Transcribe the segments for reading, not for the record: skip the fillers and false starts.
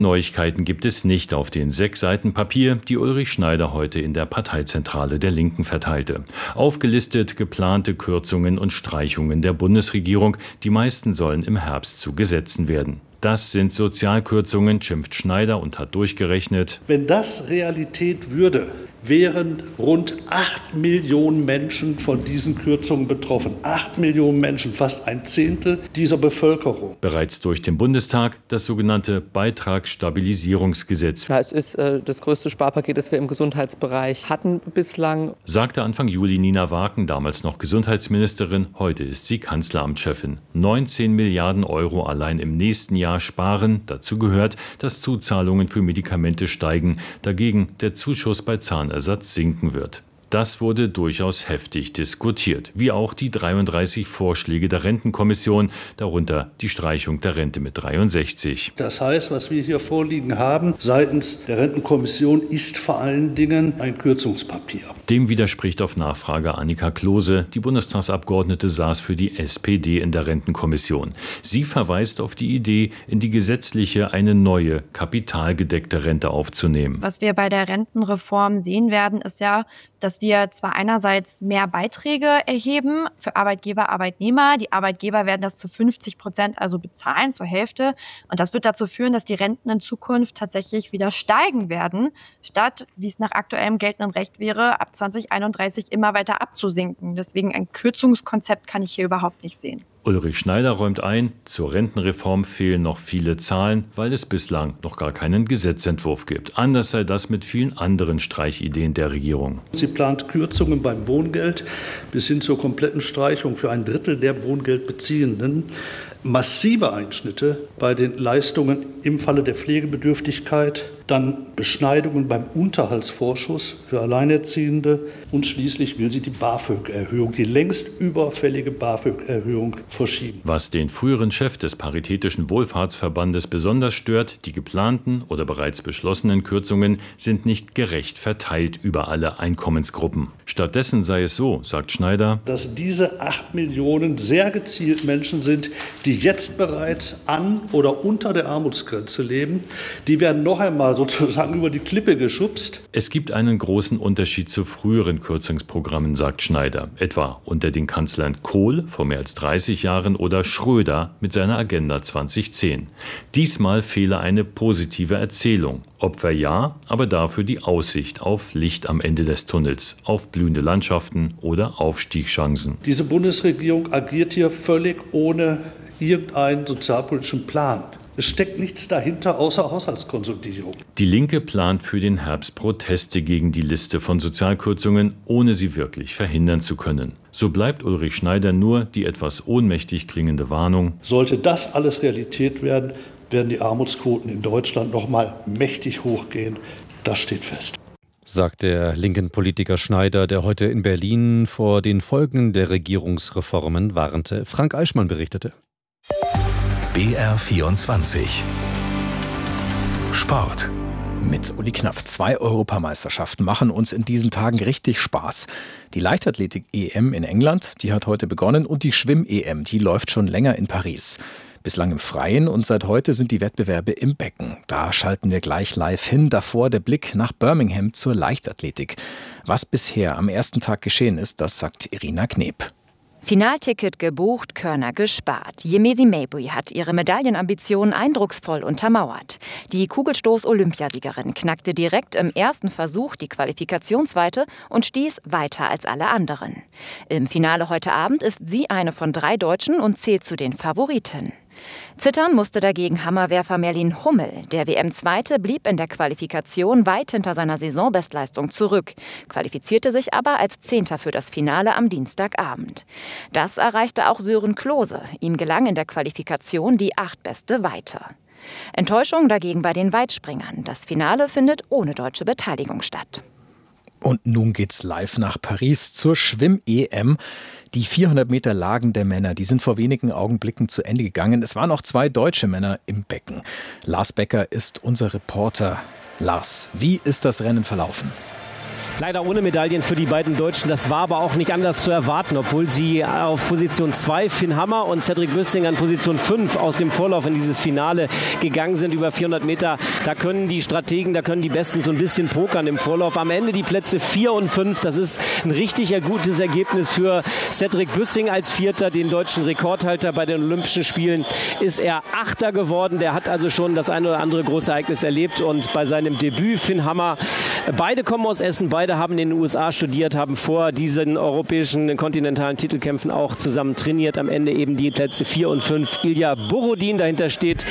Neuigkeiten gibt es nicht auf den 6 Seiten Papier, die Ulrich Schneider heute in der Parteizentrale der Linken verteilte. Aufgelistet geplante Kürzungen und Streichungen der Bundesregierung, die meisten sollen im Herbst zu Gesetzen werden. Das sind Sozialkürzungen, schimpft Schneider und hat durchgerechnet. Wenn das Realität würde, wären rund 8 Millionen Menschen von diesen Kürzungen betroffen. 8 Millionen Menschen, fast ein Zehntel dieser Bevölkerung. Bereits durch den Bundestag das sogenannte Beitragsstabilisierungsgesetz. Es ist das größte Sparpaket, das wir im Gesundheitsbereich hatten bislang. Sagte Anfang Juli Nina Waken, damals noch Gesundheitsministerin, heute ist sie Kanzleramtschefin. 19 Milliarden Euro allein im nächsten Jahr sparen. Dazu gehört, dass Zuzahlungen für Medikamente steigen, dagegen der Zuschuss bei Zahnersatz sinken wird. Das wurde durchaus heftig diskutiert, wie auch die 33 Vorschläge der Rentenkommission, darunter die Streichung der Rente mit 63. Das heißt, was wir hier vorliegen haben seitens der Rentenkommission, ist vor allen Dingen ein Kürzungspapier. Dem widerspricht auf Nachfrage Annika Klose. Die Bundestagsabgeordnete saß für die SPD in der Rentenkommission. Sie verweist auf die Idee, in die gesetzliche eine neue, kapitalgedeckte Rente aufzunehmen. Was wir bei der Rentenreform sehen werden, ist ja, dass wir zwar einerseits mehr Beiträge erheben für Arbeitgeber, Arbeitnehmer. Die Arbeitgeber werden das zu 50% also bezahlen, zur Hälfte. Und das wird dazu führen, dass die Renten in Zukunft tatsächlich wieder steigen werden, statt, wie es nach aktuellem geltendem Recht wäre, ab 2031 immer weiter abzusinken. Deswegen ein Kürzungskonzept kann ich hier überhaupt nicht sehen. Ulrich Schneider räumt ein, zur Rentenreform fehlen noch viele Zahlen, weil es bislang noch gar keinen Gesetzentwurf gibt. Anders sei das mit vielen anderen Streichideen der Regierung. Sie plant Kürzungen beim Wohngeld bis hin zur kompletten Streichung für ein Drittel der Wohngeldbeziehenden. Massive Einschnitte bei den Leistungen im Falle der Pflegebedürftigkeit, dann Beschneidungen beim Unterhaltsvorschuss für Alleinerziehende und schließlich will sie die BAföG-Erhöhung, die längst überfällige BAföG-Erhöhung verschieben. Was den früheren Chef des Paritätischen Wohlfahrtsverbandes besonders stört, die geplanten oder bereits beschlossenen Kürzungen sind nicht gerecht verteilt über alle Einkommensgruppen. Stattdessen sei es so, sagt Schneider, dass diese 8 Millionen sehr gezielt Menschen sind, die jetzt bereits an oder unter der Armutsgrenze leben. Die werden noch einmal sozusagen über die Klippe geschubst. Es gibt einen großen Unterschied zu früheren Kürzungsprogrammen, sagt Schneider. Etwa unter den Kanzlern Kohl vor mehr als 30 Jahren oder Schröder mit seiner Agenda 2010. Diesmal fehle eine positive Erzählung. Opfer ja, aber dafür die Aussicht auf Licht am Ende des Tunnels, auf blühende Landschaften oder Aufstiegschancen. Diese Bundesregierung agiert hier völlig ohne irgendeinen sozialpolitischen Plan. Es steckt nichts dahinter außer Haushaltskonsolidierung. Die Linke plant für den Herbst Proteste gegen die Liste von Sozialkürzungen, ohne sie wirklich verhindern zu können. So bleibt Ulrich Schneider nur die etwas ohnmächtig klingende Warnung. Sollte das alles Realität werden, werden die Armutsquoten in Deutschland noch mal mächtig hochgehen. Das steht fest. Sagt der linken Politiker Schneider, der heute in Berlin vor den Folgen der Regierungsreformen warnte. Frank Eichmann berichtete. BR24 Sport. Mit Uli Knapp. 2 Europameisterschaften machen uns in diesen Tagen richtig Spaß. Die Leichtathletik-EM in England, die hat heute begonnen, und die Schwimm-EM, die läuft schon länger in Paris. Bislang im Freien und seit heute sind die Wettbewerbe im Becken. Da schalten wir gleich live hin. Davor der Blick nach Birmingham zur Leichtathletik. Was bisher am ersten Tag geschehen ist, das sagt Irina Kneb. Finalticket gebucht, Körner gespart. Yemezi Mabry hat ihre Medaillenambitionen eindrucksvoll untermauert. Die Kugelstoß-Olympiasiegerin knackte direkt im ersten Versuch die Qualifikationsweite und stieß weiter als alle anderen. Im Finale heute Abend ist sie eine von 3 Deutschen und zählt zu den Favoriten. Zittern musste dagegen Hammerwerfer Merlin Hummel. Der WM-Zweite blieb in der Qualifikation weit hinter seiner Saisonbestleistung zurück, qualifizierte sich aber als Zehnter für das Finale am Dienstagabend. Das erreichte auch Sören Klose. Ihm gelang in der Qualifikation die 8. beste Weite. Enttäuschung dagegen bei den Weitspringern. Das Finale findet ohne deutsche Beteiligung statt. Und nun geht's live nach Paris zur Schwimm-EM. Die 400 Meter Lagen der Männer, die sind vor wenigen Augenblicken zu Ende gegangen. Es waren auch 2 deutsche Männer im Becken. Lars Becker ist unser Reporter. Lars, wie ist das Rennen verlaufen? Leider ohne Medaillen für die beiden Deutschen. Das war aber auch nicht anders zu erwarten, obwohl sie auf Position 2 Finn Hammer und Cedric Büssing an Position 5 aus dem Vorlauf in dieses Finale gegangen sind über 400 Meter. Da können die Strategen, da können die Besten so ein bisschen pokern im Vorlauf. Am Ende die Plätze 4 und 5. Das ist ein richtig gutes Ergebnis für Cedric Büssing als Vierter, den deutschen Rekordhalter bei den Olympischen Spielen. Ist er Achter geworden. Der hat also schon das ein oder andere große Ereignis erlebt. Und bei seinem Debüt Finn Hammer, beide kommen aus Essen, beide haben in den USA studiert, haben vor diesen europäischen kontinentalen Titelkämpfen auch zusammen trainiert. Am Ende eben die Plätze 4 und 5. Ilja Borodin, dahinter steht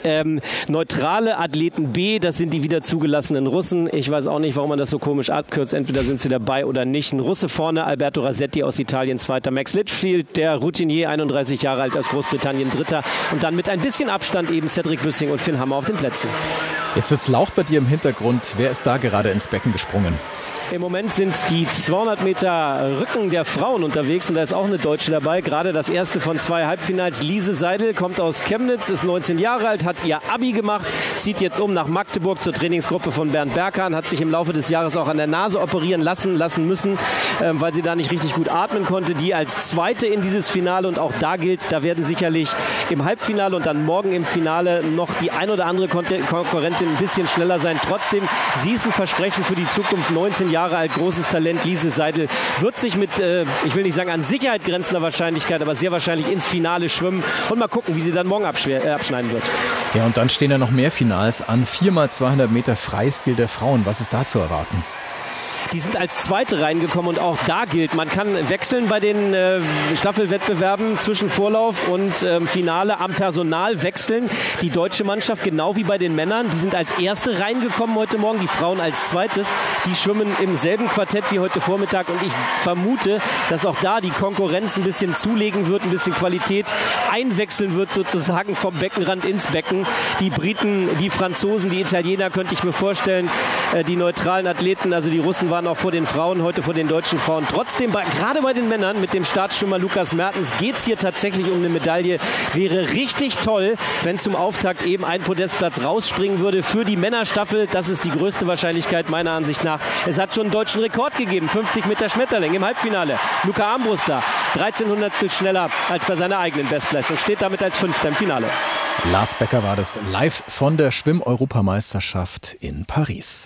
neutrale Athleten B, das sind die wieder zugelassenen Russen. Ich weiß auch nicht, warum man das so komisch abkürzt. Entweder sind sie dabei oder nicht. Ein Russe vorne, Alberto Rasetti aus Italien, Zweiter. Max Litchfield, der Routinier, 31 Jahre alt, aus Großbritannien, Dritter. Und dann mit ein bisschen Abstand eben Cedric Büssing und Finn Hammer auf den Plätzen. Jetzt wird's laut bei dir im Hintergrund. Wer ist da gerade ins Becken gesprungen? Im Moment sind die 200 Meter Rücken der Frauen unterwegs und da ist auch eine Deutsche dabei. Gerade das erste von 2 Halbfinals. Lise Seidel kommt aus Chemnitz, ist 19 Jahre alt, hat ihr Abi gemacht, zieht jetzt um nach Magdeburg zur Trainingsgruppe von Bernd Berkan, hat sich im Laufe des Jahres auch an der Nase operieren lassen müssen, weil sie da nicht richtig gut atmen konnte. Die als Zweite in dieses Finale und auch da gilt, da werden sicherlich im Halbfinale und dann morgen im Finale noch die ein oder andere Konkurrentin ein bisschen schneller sein. Trotzdem, sie ist ein Versprechen für die Zukunft, 19 Jahre alt, großes Talent. Lise Seidel wird sich mit, ich will nicht sagen an Sicherheit grenzender Wahrscheinlichkeit, aber sehr wahrscheinlich ins Finale schwimmen und mal gucken, wie sie dann morgen abschneiden wird. Ja, und dann stehen ja noch mehr Finals an. 4x200 Meter Freistil der Frauen. Was ist da zu erwarten? Die sind als Zweite reingekommen und auch da gilt, man kann wechseln bei den Staffelwettbewerben zwischen Vorlauf und Finale am Personal wechseln. Die deutsche Mannschaft, genau wie bei den Männern, die sind als Erste reingekommen heute Morgen, die Frauen als Zweites. Die schwimmen im selben Quartett wie heute Vormittag und ich vermute, dass auch da die Konkurrenz ein bisschen zulegen wird, ein bisschen Qualität einwechseln wird sozusagen vom Beckenrand ins Becken. Die Briten, die Franzosen, die Italiener könnte ich mir vorstellen, die neutralen Athleten, also die Russen waren auch vor den Frauen, heute vor den deutschen Frauen. Trotzdem, gerade bei den Männern mit dem Startschwimmer Lukas Mertens geht es hier tatsächlich um eine Medaille. Wäre richtig toll, wenn zum Auftakt eben ein Podestplatz rausspringen würde für die Männerstaffel. Das ist die größte Wahrscheinlichkeit meiner Ansicht nach. Es hat schon einen deutschen Rekord gegeben, 50 Meter Schmetterling im Halbfinale. Luca Armbruster, 13 Hundertstel schneller als bei seiner eigenen Bestleistung, steht damit als Fünfter im Finale. Lars Becker war das live von der Schwimm-Europameisterschaft in Paris.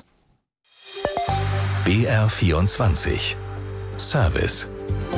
BR24 Service.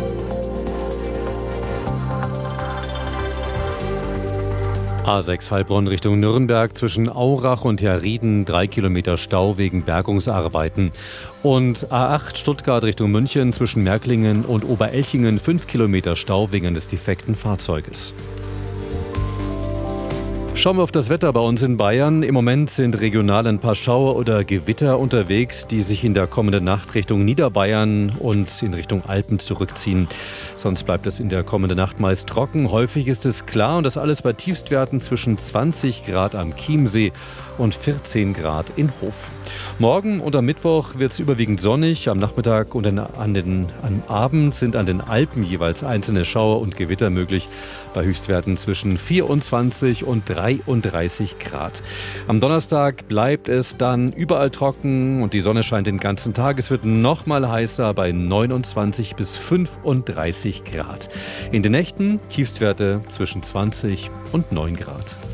A6 Heilbronn Richtung Nürnberg zwischen Aurach und Herrieden 3 Kilometer Stau wegen Bergungsarbeiten. Und A8 Stuttgart Richtung München zwischen Märklingen und Oberelchingen 5 Kilometer Stau wegen des defekten Fahrzeuges. Schauen wir auf das Wetter bei uns in Bayern. Im Moment sind regional ein paar Schauer oder Gewitter unterwegs, die sich in der kommenden Nacht Richtung Niederbayern und in Richtung Alpen zurückziehen. Sonst bleibt es in der kommenden Nacht meist trocken. Häufig ist es klar und das alles bei Tiefstwerten zwischen 20 Grad am Chiemsee und 14 Grad in Hof. Morgen und am Mittwoch wird es überwiegend sonnig. Am Nachmittag und am Abend sind an den Alpen jeweils einzelne Schauer und Gewitter möglich. Bei Höchstwerten zwischen 24 und 33 Grad. Am Donnerstag bleibt es dann überall trocken und die Sonne scheint den ganzen Tag. Es wird noch mal heißer bei 29 bis 35 Grad. In den Nächten Tiefstwerte zwischen 20 und 9 Grad.